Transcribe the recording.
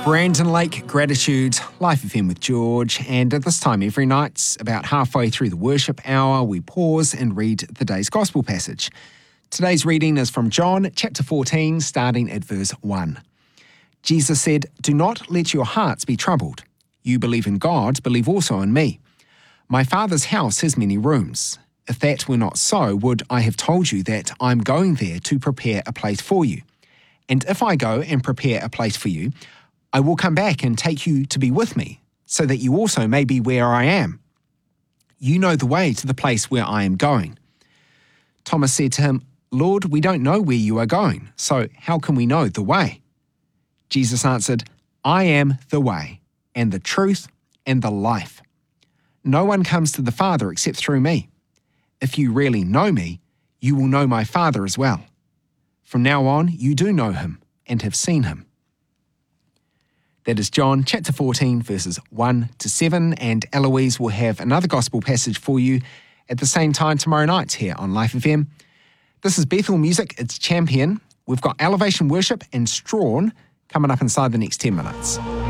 Brandon Lake, Gratitude, Life FM with George. And at this time every night, about halfway through the worship hour, we pause and read the day's gospel passage. Today's reading is from John chapter 14, starting at verse 1. Jesus said, "Do not let your hearts be troubled. You believe in God, believe also in me. My Father's house has many rooms. If that were not so, would I have told you that I'm going there to prepare a place for you? And if I go and prepare a place for you, I will come back and take you to be with me, so that you also may be where I am. You know the way to the place where I am going." Thomas said to him, "Lord, we don't know where you are going, so how can we know the way?" Jesus answered, "I am the way, and the truth, and the life. No one comes to the Father except through me. If you really know me, you will know my Father as well. From now on, you do know him and have seen him." That is John chapter 14, verses 1 to 7, and Eloise will have another gospel passage for you at the same time tomorrow night here on Life FM. This is Bethel Music, it's Champion. We've got Elevation Worship and Strawn coming up inside the next 10 minutes.